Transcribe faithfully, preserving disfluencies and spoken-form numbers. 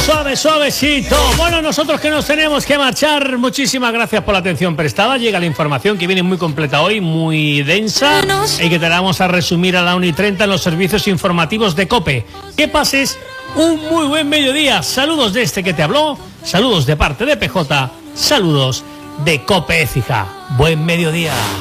Suave, suavecito. Bueno, nosotros que nos tenemos que marchar, muchísimas gracias por la atención prestada. Llega la información que viene muy completa hoy, muy densa, y que te la vamos a resumir a la una y treinta en los servicios informativos de COPE. Que pases un muy buen mediodía. Saludos de este que te habló, saludos de parte de P J, saludos de COPE Écija. Buen mediodía.